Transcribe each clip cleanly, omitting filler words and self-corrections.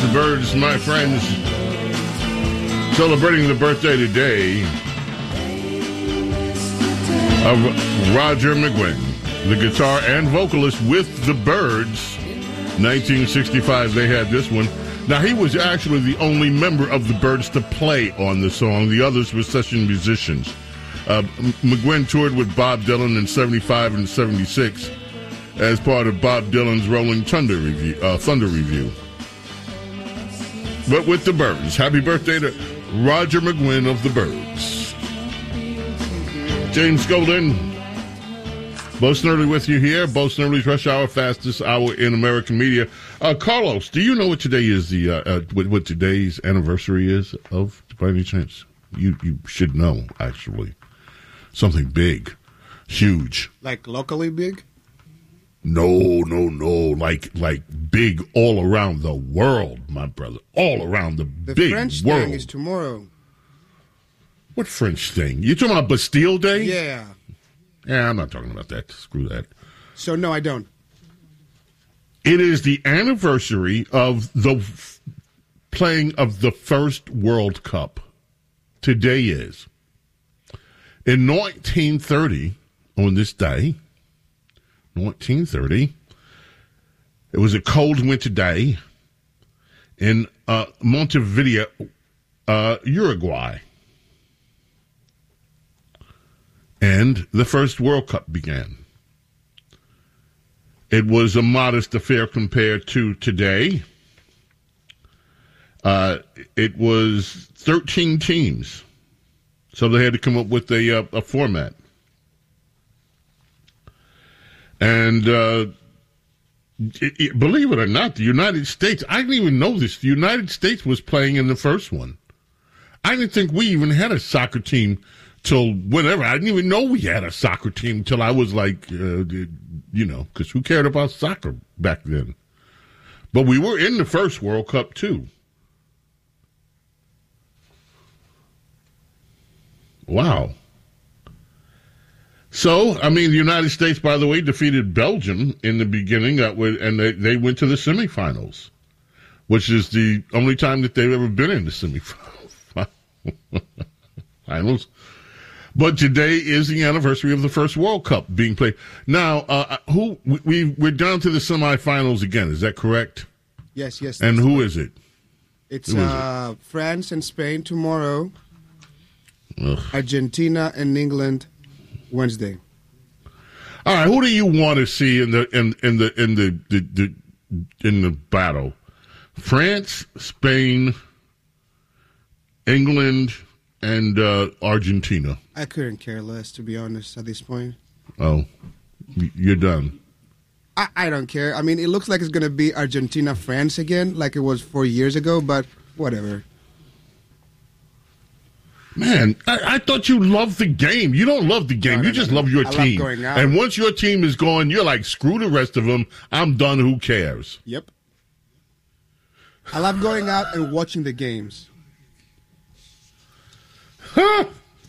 the Byrds, my friends, celebrating the birthday today of Roger McGuinn, the guitar and vocalist with the Byrds. 1965, they had this one. Now, he was actually the only member of the Byrds to play on the song. The others were session musicians. McGuinn toured with Bob Dylan in 75 and 76 as part of Bob Dylan's Rolling Thunder Review. But with the Byrds. Happy birthday to Roger McGuinn of the Byrds. James Golden, Bo Snerdley with you here. Bo Snerdley's Rush Hour, fastest hour in American media. Carlos, do you know what today is what today's anniversary is of, by any chance? You should know, actually. Something big, huge. Like locally big? No. Like big all around the world, my brother. All around the big world. The French thing is tomorrow. What French thing? You talking about Bastille Day? Yeah. Yeah, I'm not talking about that. Screw that. So, no, I don't. It is the anniversary of the playing of the first World Cup. Today is. In 1930, on this day, 1930, it was a cold winter day in Montevideo, Uruguay. And the first World Cup began. It was a modest affair compared to today. It was 13 teams. So they had to come up with a format. And believe it or not, the United States, I didn't even know this, the United States was playing in the first one. I didn't think we even had a soccer team till whenever. I didn't even know we had a soccer team until I was like, because who cared about soccer back then? But we were in the first World Cup, too. Wow. So, I mean, the United States, by the way, defeated Belgium in the beginning, and they went to the semifinals, which is the only time that they've ever been in the semifinals. But today is the anniversary of the first World Cup being played. Now, we're down to the semifinals again. Is that correct? Yes. And who is it? It's France and Spain tomorrow. Ugh. Argentina and England Wednesday. All right, who do you want to see in the battle? France, Spain, England, and Argentina. I couldn't care less, to be honest, at this point. Oh, you're done. I don't care. I mean, it looks like it's going to be Argentina-France again, like it was 4 years ago, but whatever. Man, I thought you loved the game. You don't love the game. You just love your team. Love going out. And once your team is gone, you're like, screw the rest of them. I'm done. Who cares? Yep. I love going out and watching the games. Huh.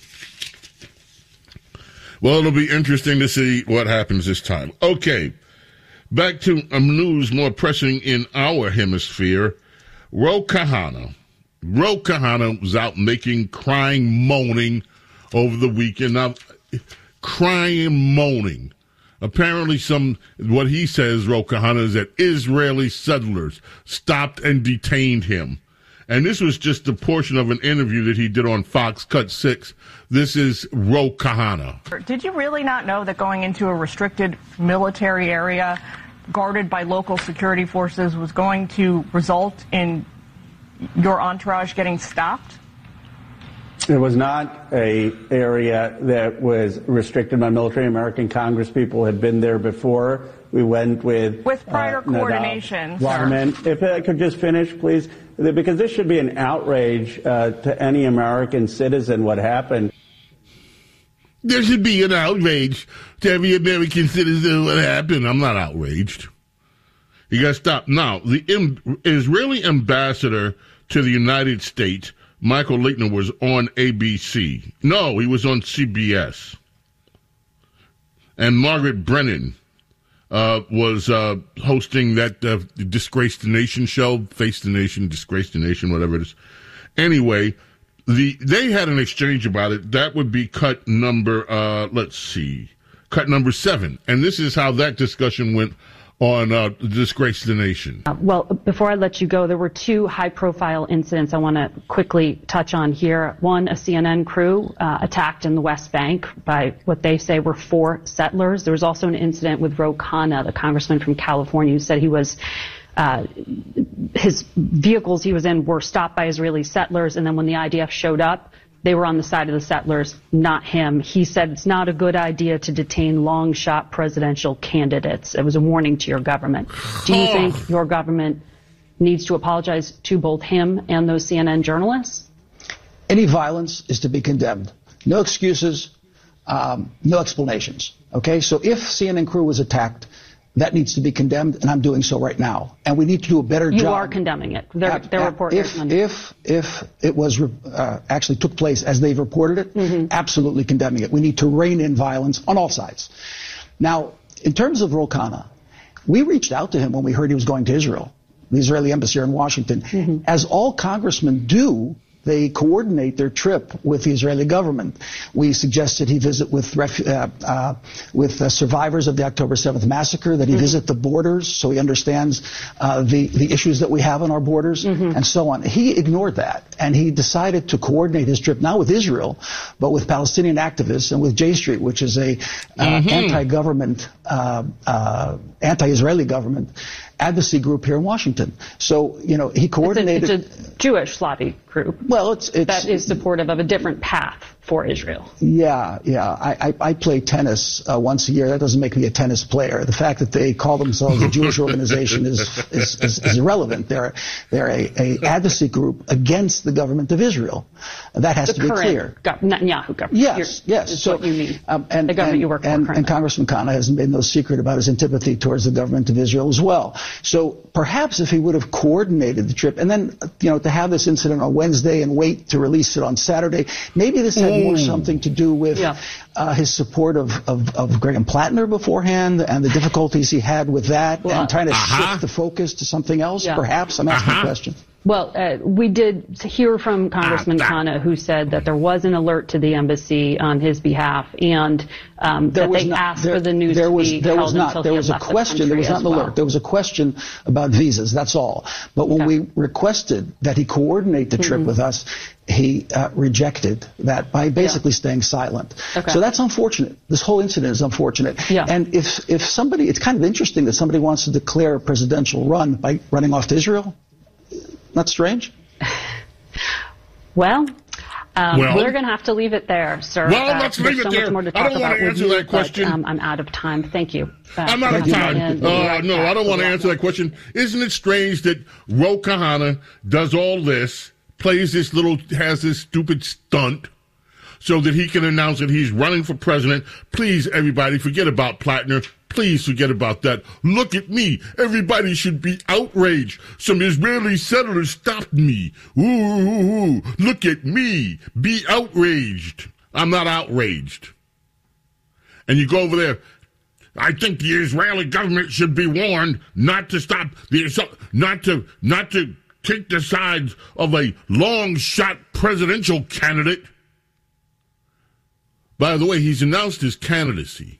Well, it'll be interesting to see what happens this time. Okay, back to news more pressing in our hemisphere. Ro Khanna was out crying, moaning over the weekend. Now, crying and moaning. Apparently what he says, Ro Khanna, is that Israeli settlers stopped and detained him. And this was just a portion of an interview that he did on Fox Cut 6. This is Ro Khanna. Did you really not know that going into a restricted military area guarded by local security forces was going to result in your entourage getting stopped? It was not an area that was restricted by military. American Congress people had been there before. We went with prior coordination. Waterman. If I could just finish, please, because this should be an outrage to any American citizen what happened. There should be an outrage to every American citizen what happened. I'm not outraged. You got to stop. Now, the Israeli ambassador to the United States, Michael Leitner, was on ABC. No, he was on CBS. And Margaret Brennan was hosting that Disgrace the Nation show, Face the Nation, Disgrace the Nation, whatever it is. Anyway, they had an exchange about it. That would be cut number, cut number 7. And this is how that discussion went on Disgrace the Nation. Well, before I let you go, there were 2 high-profile incidents I want to quickly touch on here. One, a CNN crew attacked in the West Bank by what they say were 4 settlers. There was also an incident with Ro Khanna, the congressman from California, who said he was his vehicles he was in were stopped by Israeli settlers, and then when the IDF showed up, they were on the side of the settlers, not him. He said it's not a good idea to detain long-shot presidential candidates. It was a warning to your government. Do you think your government needs to apologize to both him and those CNN journalists? Any violence is to be condemned. No excuses, no explanations. Okay? So if CNN crew was attacked, that needs to be condemned, and I'm doing so right now. And we need to do a better job. You are condemning it. Their report. If it was actually took place as they've reported it, absolutely condemning it. We need to rein in violence on all sides. Now, in terms of Ro Khanna, we reached out to him when we heard he was going to Israel, the Israeli embassy here in Washington. As all congressmen do, they coordinate their trip with the Israeli government. We suggested he visit with survivors of the October 7th massacre, that he visit the borders so he understands the issues that we have on our borders, and so on. He ignored that, and he decided to coordinate his trip not with Israel, but with Palestinian activists and with J Street, which is a anti-government, anti-Israeli government advocacy group here in Washington. So, he coordinated. It's a Jewish Slavic group. Well, it's that is supportive of a different path for Israel. Yeah. I play tennis once a year. That doesn't make me a tennis player. The fact that they call themselves a Jewish organization is irrelevant. They're a advocacy group against the government of Israel. That has to be clear. Netanyahu government. Yes. Is what you mean. The government you work for currently. And Congressman Khanna hasn't made no secret about his antipathy towards the government of Israel as well. So perhaps if he would have coordinated the trip, and then, to have this incident on Wednesday and wait to release it on Saturday, maybe this had more something to do with his support of Graham Plattner beforehand and the difficulties he had with that, and trying to shift the focus to something else, perhaps. I'm asking a question. Well, we did hear from Congressman Khanna, who said that there was an alert to the embassy on his behalf, and that they asked for the news to be held until he had left the country. There was not an alert. There was a question about visas. That's all. But when we requested that he coordinate the trip with us, he rejected that by basically staying silent. So that's unfortunate. This whole incident is unfortunate. And if somebody, it's kind of interesting that somebody wants to declare a presidential run by running off to Israel. Not strange? Well, we're going to have to leave it there, sir. Well, let's leave it there. Much more to talk I don't want to answer that question. I'm out of time. Thank you. I'm out of time. No, I don't want to answer that question. Isn't it strange that Ro Khanna does all this, has this stupid stunt, so that he can announce that he's running for president? Please, everybody, forget about Plattner. Please forget about that. Look at me. Everybody should be outraged. Some Israeli settlers stopped me. Ooh, look at me. Be outraged. I'm not outraged. And you go over there. I think the Israeli government should be warned not to stop not to take the sides of a long-shot presidential candidate. By the way, he's announced his candidacy.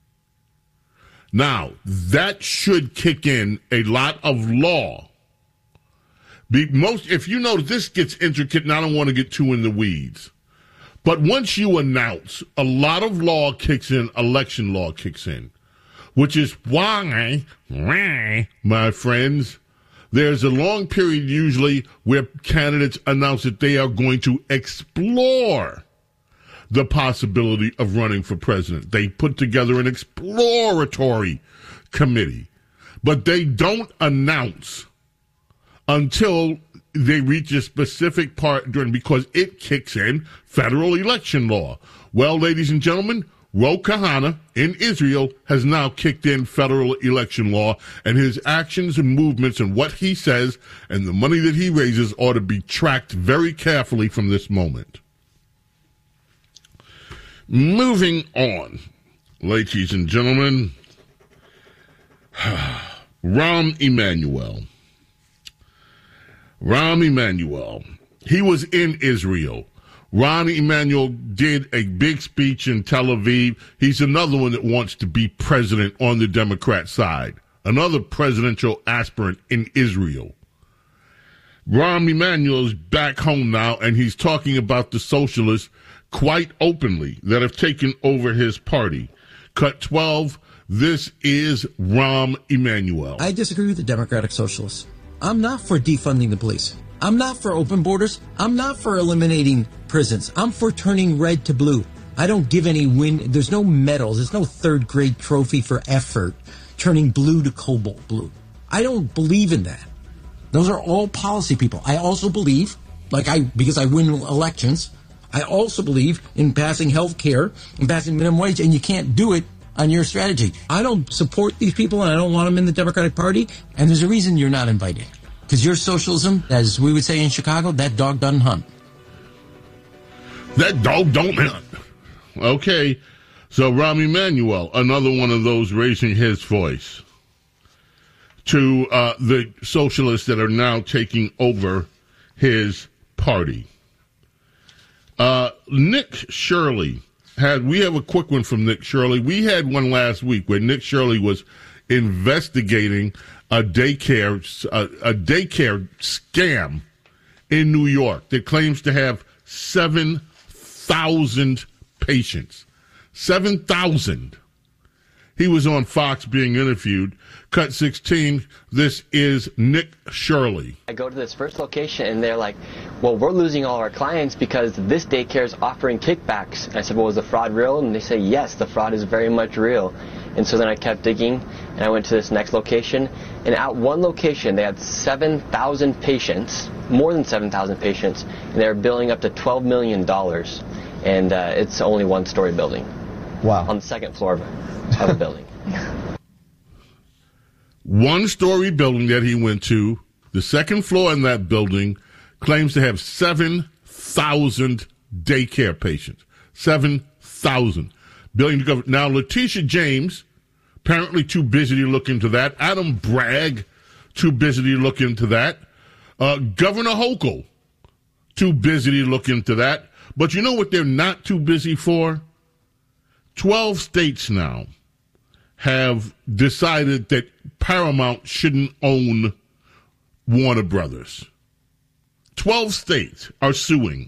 Now, that should kick in a lot of law. If you know, this gets intricate, and I don't want to get too in the weeds. But once you announce, a lot of law kicks in, election law kicks in. Which is why, my friends, there's a long period usually where candidates announce that they are going to explore the possibility of running for president. They put together an exploratory committee, but they don't announce until they reach a specific part because it kicks in federal election law. Well, ladies and gentlemen, Ro Khanna in Israel has now kicked in federal election law, and his actions and movements and what he says and the money that he raises ought to be tracked very carefully from this moment. Moving on, ladies and gentlemen, Rahm Emanuel. He was in Israel. Rahm Emanuel did a big speech in Tel Aviv. He's another one that wants to be president on the Democrat side. Another presidential aspirant in Israel. Rahm Emanuel is back home now, and he's talking about the socialists quite openly that have taken over his party. Cut 12, this is Rahm Emanuel. I disagree with the Democratic Socialists. I'm not for defunding the police. I'm not for open borders. I'm not for eliminating prisons. I'm for turning red to blue. I don't give any win. There's no medals. There's no third grade trophy for effort turning blue to cobalt blue. I don't believe in that. Those are all policy people. I also believe, because I win elections, I also believe in passing health care and passing minimum wage, and you can't do it on your strategy. I don't support these people, and I don't want them in the Democratic Party, and there's a reason you're not invited. Because your socialism, as we would say in Chicago, that dog doesn't hunt. That dog don't hunt. Okay, so Rahm Emanuel, another one of those raising his voice to the socialists that are now taking over his party. Nick Shirley we have a quick one from Nick Shirley. We had one last week where Nick Shirley was investigating a daycare scam in New York that claims to have 7,000 patients. 7,000. He was on Fox being interviewed. Cut 16, this is Nick Shirley. I go to this first location and they're like, well, we're losing all our clients because this daycare is offering kickbacks. And I said, well, is the fraud real? And they say, yes, the fraud is very much real. And so then I kept digging and I went to this next location. And at one location, they had 7,000 patients, more than 7,000 patients, and they were billing up to $12 million. And it's only one-story building. Wow. On the second floor of a building. One-story building that he went to, the second floor in that building, claims to have 7,000 daycare patients. 7,000. Billion to government. Now, Letitia James, apparently too busy to look into that. Adam Bragg, too busy to look into that. Governor Hochul, too busy to look into that. But you know what they're not too busy for? 12 states now have decided that Paramount shouldn't own Warner Brothers. 12 states are suing.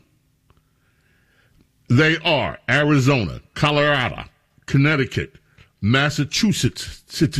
They are Arizona, Colorado, Connecticut, Massachusetts,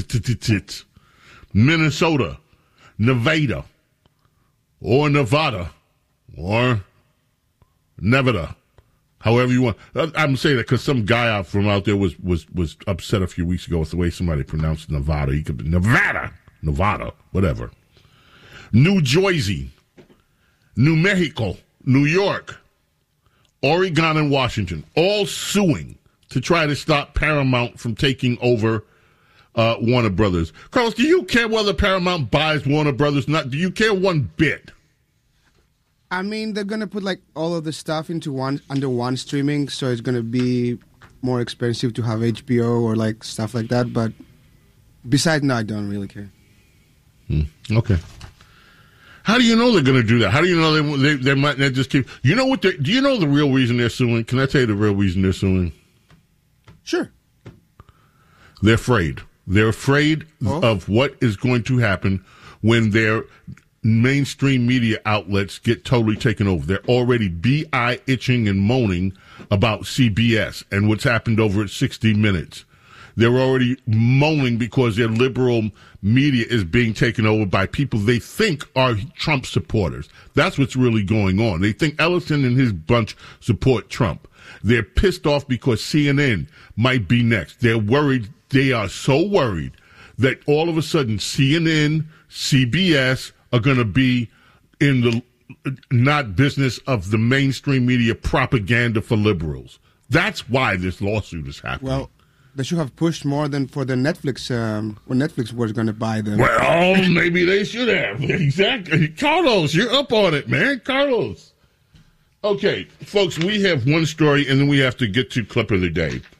Minnesota, Nevada, or Nevada, or Nevada. However you want. I'm saying that because some guy out there was upset a few weeks ago with the way somebody pronounced Nevada. He could be Nevada, whatever. New Jersey, New Mexico, New York, Oregon, and Washington, all suing to try to stop Paramount from taking over Warner Brothers. Carlos, do you care whether Paramount buys Warner Brothers? Not? Do you care one bit? I mean, they're going to put all of the stuff under one streaming, so it's going to be more expensive to have HBO or stuff like that. But besides, no, I don't really care. Okay. How do you know they're going to do that? How do you know they might not just keep? You know what? Do you know the real reason they're suing? Can I tell you the real reason they're suing? Sure. They're afraid. They're afraid of what is going to happen when their mainstream media outlets get totally taken over. They're already itching and moaning about CBS and what's happened over at 60 Minutes. They're already moaning because their liberal media is being taken over by people they think are Trump supporters. That's what's really going on. They think Ellison and his bunch support Trump. They're pissed off because CNN might be next. They're worried. They are so worried that all of a sudden CNN, CBS are going to be in the not business of the mainstream media propaganda for liberals. That's why this lawsuit is happening. Well, they should have pushed more than for the Netflix, when Netflix was going to buy them. Well, maybe they should have. Exactly. Carlos, you're up on it, man. Carlos. Okay, folks, we have one story, and then we have to get to Clip of the Day.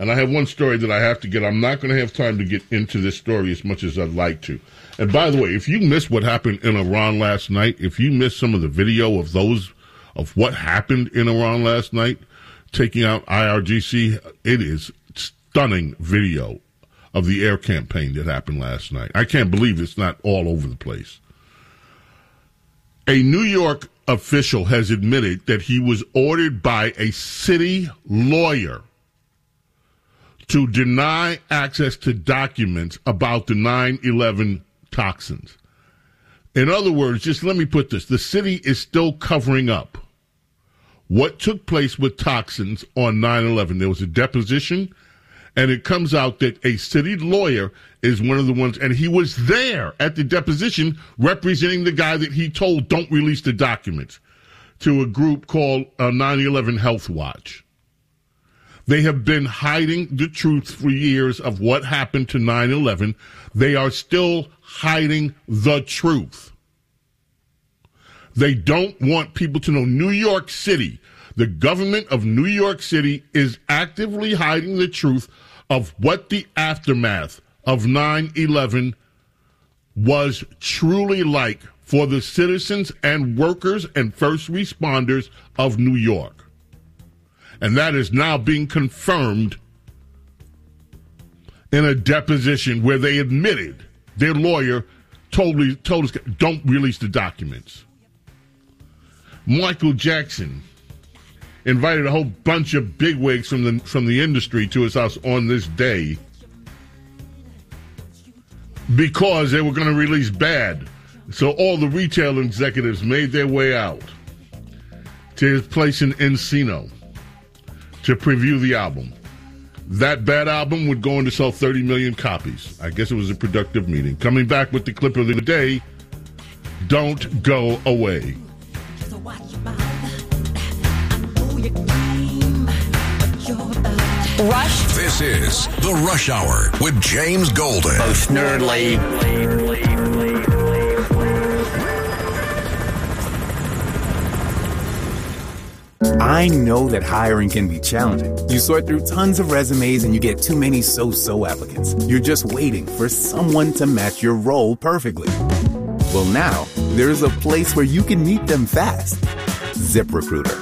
And I have one story that I have to get. I'm not going to have time to get into this story as much as I'd like to. And by the way, if you missed what happened in Iran last night, if you missed some of the video of what happened in Iran last night, taking out IRGC, it is stunning video of the air campaign that happened last night. I can't believe it's not all over the place. A New York official has admitted that he was ordered by a city lawyer to deny access to documents about the 9/11 toxins. In other words, just let me put this, the city is still covering up what took place with toxins on 9/11. There was a deposition, and it comes out that a city lawyer is one of the ones, and he was there at the deposition representing the guy that he told don't release the documents to a group called 9/11 Health Watch. They have been hiding the truth for years of what happened to 9/11. They are still hiding the truth. They don't want people to know. New York City, the government of New York City is actively hiding the truth of what the aftermath of 9/11 was truly like for the citizens and workers and first responders of New York. And that is now being confirmed in a deposition where they admitted their lawyer told us, don't release the documents. Michael Jackson invited a whole bunch of bigwigs from the industry to his house on this day because they were going to release Bad. So all the retail executives made their way out to his place in Encino to preview the album. That Bad album would go on to sell 30 million copies. I guess it was a productive meeting. Coming back with the clip of the day, Don't Go Away. Rush. This is The Rush Hour with James Golden. Both nerdly. I know that hiring can be challenging. You sort through tons of resumes and you get too many so-so applicants. You're just waiting for someone to match your role perfectly. Well, now, there's a place where you can meet them fast. ZipRecruiter.